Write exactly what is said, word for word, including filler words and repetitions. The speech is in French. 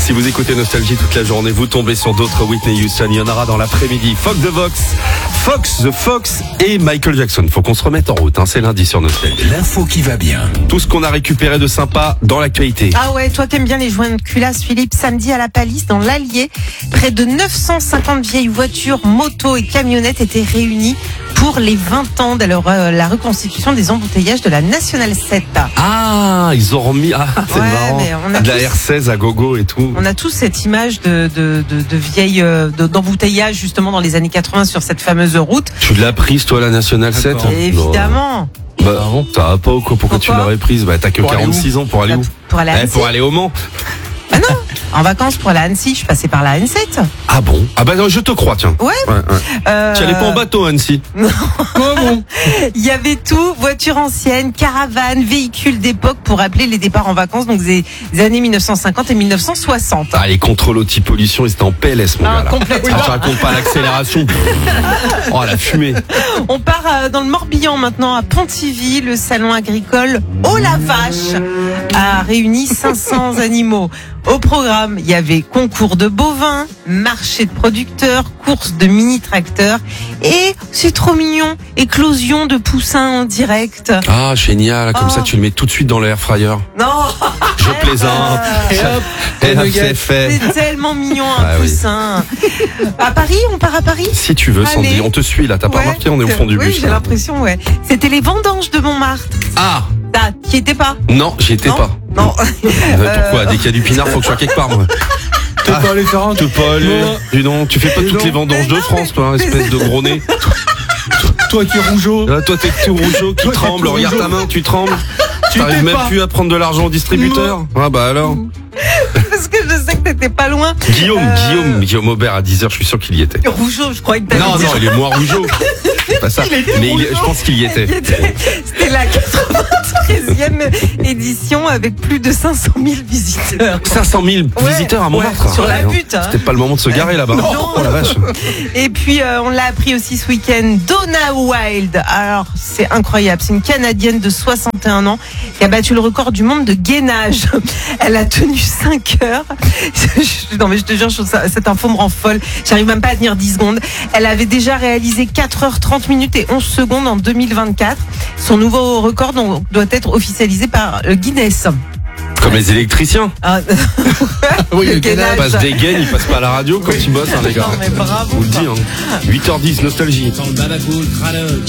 Si vous écoutez Nostalgie toute la journée, vous tombez sur d'autres Whitney Houston. Il y en aura dans l'après-midi. Fox the Vox, Fox the Fox et Michael Jackson. Faut qu'on se remette en route, hein. C'est lundi sur Nostalgie. L'info qui va bien. Tout ce qu'on a récupéré de sympa dans l'actualité. Ah ouais, toi qui aimes bien les joints de culasse, Philippe, samedi à la Palisse, dans l'Allier, près de neuf cent cinquante vieilles voitures, motos et camionnettes étaient réunies pour les vingt ans de la, la reconstitution des embouteillages de la Nationale sept. Ah, ils ont remis. Ah, c'est Ouais, marrant. mais on a De la tous- R seize à gogo et tout. On a tous cette image de, de, de, de vieilles euh, de- d'embouteillage justement dans les années quatre-vingts sur cette fameuse route. Tu l'as prise, toi, la Nationale sept? Et évidemment. Bah, ça va pas ou quoi? Pourquoi tu Pourquoi l'aurais prise? Bah, t'as que Pour aller quarante-six ans pour aller où? Pour aller à Eh, Annecy. pour aller au Mans. Ah non, en vacances pour aller à Annecy, je suis passée par la N sept. Ah bon? Ah bah non, je te crois, tiens. Ouais. Ouais, ouais. Euh, Tu allais pas en bateau, Annecy? Comment? Il y avait tout, voitures anciennes, caravanes, véhicules d'époque pour rappeler les départs en vacances, donc des, des années mille neuf cent cinquante et mille neuf cent soixante. Ah, les contrôles anti-pollution, ils étaient en P L S, mon Ah, gars, là. complètement. Ah, je raconte pas l'accélération. Oh, la fumée. On part euh, dans le Morbihan maintenant, à Pontivy. Le salon agricole Oh la vache a réuni cinq cents animaux. Au programme, il y avait concours de bovins, marché de producteurs, course de mini-tracteurs et, c'est trop mignon, éclosion de poussins en direct. Ah, génial. Comme Oh. ça, tu le mets tout de suite dans l'air fryer. Non, Je plaisante. Et hop, Et le hop, gars. c'est fait. c'est tellement mignon un Ah oui. poussin. À Paris, on part à Paris? Si tu veux, Sandy, Allez. on te suit, là. T'as pas Ouais. remarqué? On est au fond du oui, bus. j'ai là. l'impression, ouais. C'était les vendanges de Montmartre. Ah! Ah, qui était pas? Non, j'y étais Non. pas. Non. Euh, Pourquoi? Dès qu'il y a du pinard, faut que je sois quelque part, moi. T'es pas allé faire un T'es pas allé. Non. Dis donc, tu fais pas Dis toutes donc. les vendanges Mais de non, France, toi, mais- espèce de gros nez. Toi qui es rougeau. Là, toi, t'es tout rougeau qui Toi, t'es tremble. tout Regarde rougeau. ta main, tu trembles. Tu T'arrives t'es même pas. plus à prendre de l'argent au distributeur. Ah bah alors. Parce que je sais que t'étais pas loin. Guillaume, Euh, Guillaume, Guillaume Aubert à dix heures, je suis sûr qu'il y était. Rougeau, je croyais que t'avais Non, dit. non, il est moins rougeau. C'est pas ça. Mais il est- je pense qu'il y était. Il était- C'était la quatre-vingt-treizième édition avec plus de cinq cent mille visiteurs. cinq cent mille Ouais, visiteurs à Montmartre. ouais, sur la non. butte, hein. C'était pas le moment de se garer là-bas. Non. Oh la vache. Et puis euh, on l'a appris aussi ce week-end, Donna Wilde. Alors c'est incroyable, c'est une Canadienne de soixante et un ans qui a battu le record du monde de gainage. Elle a tenu cinq heures. Non mais je te jure, je trouve ça- cette info me rend folle. J'arrive même pas à tenir dix secondes. Elle avait déjà réalisé quatre heures trente minutes et onze secondes en deux mille vingt-quatre. Son nouveau record donc, doit être officialisé par euh, Guinness. Comme les électriciens. Ah, Oui, le le gainage. Ils passent des gaines, ils passent pas à la radio quand ils bossent, hein, les gars. Non, mais bravo, Je vous le dis, hein. huit heures dix, nostalgie.